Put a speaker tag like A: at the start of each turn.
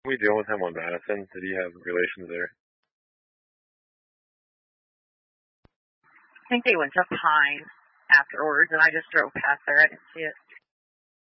A: we dealing with him on Madison? Did he have relations there?
B: I think they went to Pine afterwards, and I just drove past there. I didn't see it.